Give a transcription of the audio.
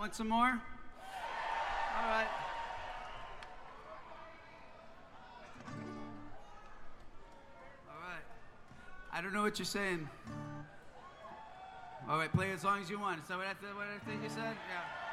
Want some more? All right. All right. I don't know what you're saying. All right, play as long as you want. Is that what I think you said? Yeah.